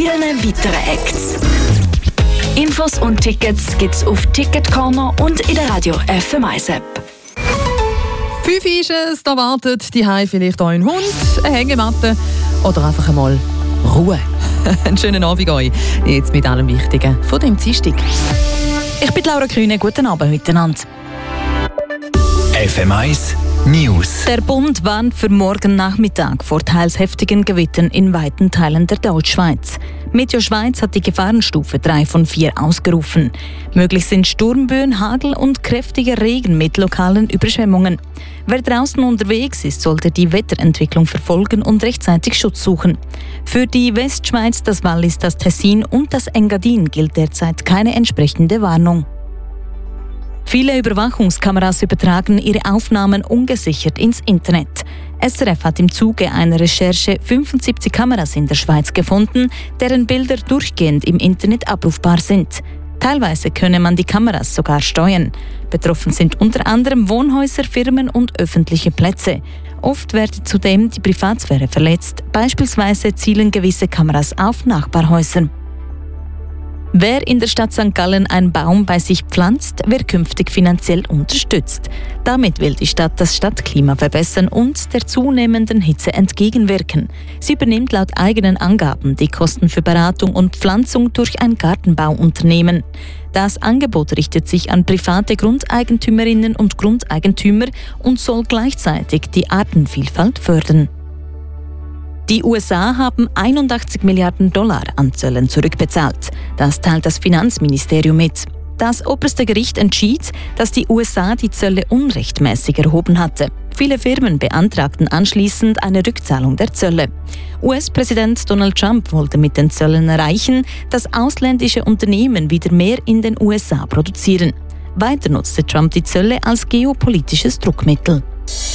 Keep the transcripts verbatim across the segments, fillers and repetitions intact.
vielen weiteren Acts. Infos und Tickets gibt's auf Ticketcorner und in der Radio F M eins App. Fünf ist es, da wartet die Hause vielleicht auch ein Hund, eine Hängematte oder einfach einmal Ruhe. Einen schönen Abend euch. Jetzt mit allem Wichtigen von dem Dienstag. Ich bin Laura Kühne, guten Abend miteinander. F M eins News. Der Bund warnt für morgen Nachmittag vor teils heftigen Gewittern in weiten Teilen der Deutschschweiz. Meteo Schweiz hat die Gefahrenstufe drei von vier ausgerufen. Möglich sind Sturmböen, Hagel und kräftiger Regen mit lokalen Überschwemmungen. Wer draußen unterwegs ist, sollte die Wetterentwicklung verfolgen und rechtzeitig Schutz suchen. Für die Westschweiz, das Wallis, das Tessin und das Engadin gilt derzeit keine entsprechende Warnung. Viele Überwachungskameras übertragen ihre Aufnahmen ungesichert ins Internet. S R F hat im Zuge einer Recherche fünfundsiebzig Kameras in der Schweiz gefunden, deren Bilder durchgehend im Internet abrufbar sind. Teilweise könne man die Kameras sogar steuern. Betroffen sind unter anderem Wohnhäuser, Firmen und öffentliche Plätze. Oft werde zudem die Privatsphäre verletzt. Beispielsweise zielen gewisse Kameras auf Nachbarhäuser. Wer in der Stadt Sankt Gallen einen Baum bei sich pflanzt, wird künftig finanziell unterstützt. Damit will die Stadt das Stadtklima verbessern und der zunehmenden Hitze entgegenwirken. Sie übernimmt laut eigenen Angaben die Kosten für Beratung und Pflanzung durch ein Gartenbauunternehmen. Das Angebot richtet sich an private Grundeigentümerinnen und Grundeigentümer und soll gleichzeitig die Artenvielfalt fördern. Die U S A haben einundachtzig Milliarden Dollar an Zöllen zurückbezahlt. Das teilt das Finanzministerium mit. Das oberste Gericht entschied, dass die U S A die Zölle unrechtmäßig erhoben hatte. Viele Firmen beantragten anschließend eine Rückzahlung der Zölle. U S-Präsident Donald Trump wollte mit den Zöllen erreichen, dass ausländische Unternehmen wieder mehr in den U S A produzieren. Weiter nutzte Trump die Zölle als geopolitisches Druckmittel.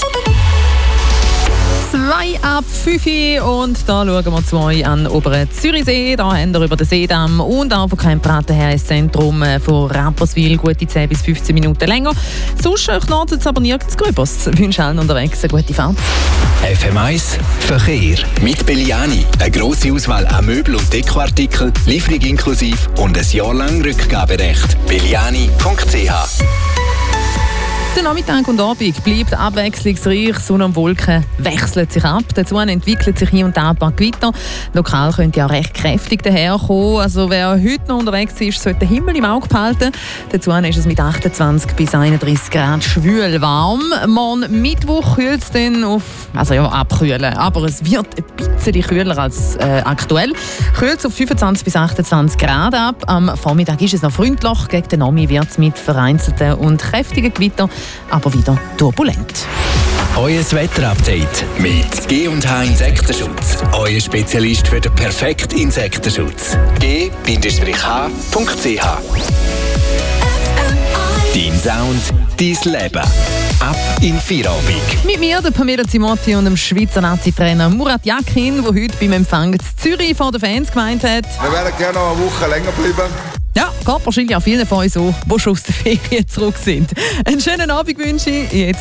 Zwei ab fünf und da schauen wir zwei an oberen Zürichsee. Da haben wir über den Seedamm und auch von Krempraten her ins Zentrum von Rapperswil gute zehn bis fünfzehn Minuten länger. Sonst knarrt es aber nirgends gröbers. Ich wünsche allen unterwegs eine gute Fahrt. F M eins Verkehr mit Belliani. Eine grosse Auswahl an Möbel- und Dekoartikeln, Lieferung inklusive und ein Jahr lang Rückgaberecht. belliani punkt c h. Der Nachmittag und Abend bleibt abwechslungsreich, Sonne und Wolken wechseln sich ab. Dazu entwickelt sich hier und da ein paar Gewitter. Lokal könnte ja recht kräftig daherkommen. Also wer heute noch unterwegs ist, sollte den Himmel im Auge behalten. Dazu ist es mit achtundzwanzig bis einunddreißig Grad schwül warm. Morgen Mittwoch kühlt es dann auf, also ja, abkühlen. Aber es wird ein bisschen kühler als äh, aktuell. Kühlt es auf fünfundzwanzig bis achtundzwanzig Grad ab. Am Vormittag ist es noch freundlich. Gegen den Nami wird es mit vereinzelten und kräftigen Gewittern aber wieder turbulent. Euer Wetterupdate mit G und H Insektenschutz. Euer Spezialist für den perfekten Insektenschutz. G H punkt c h. Dein Sound, dein Leben. Ab in Feierabend. Mit mir, der Pamela Zimotti und dem Schweizer Nazi-Trainer Murat Yakin, der heute beim Empfang in Zürich vor den Fans gemeint hat: Wir wären gerne noch eine Woche länger bleiben. Ja, geht wahrscheinlich auch vielen von uns so, die schon aus der Ferien zurück sind. Einen schönen Abend wünsche ich. Jetzt